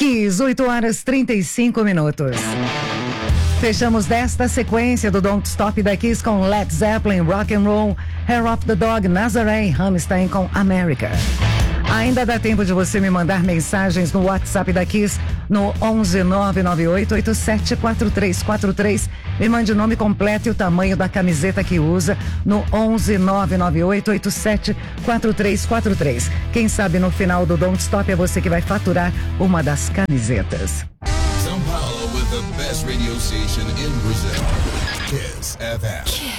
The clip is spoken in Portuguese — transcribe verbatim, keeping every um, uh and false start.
Kiss, oito horas trinta e cinco minutos. Fechamos desta sequência do Don't Stop da Kiss com Led Zeppelin, Rock and Roll, Hair of the Dog, Nazaré, Rammstein com America. Ainda dá tempo de você me mandar mensagens no WhatsApp da Kiss no onze nove nove oito oito sete quatro três quatro três. Me mande o nome completo e o tamanho da camiseta que usa no onze nove nove oito oito sete quatro três quatro três. Quem sabe no final do Don't Stop é você que vai faturar uma das camisetas. São Paulo with the best radio station in Brazil. Kiss F M.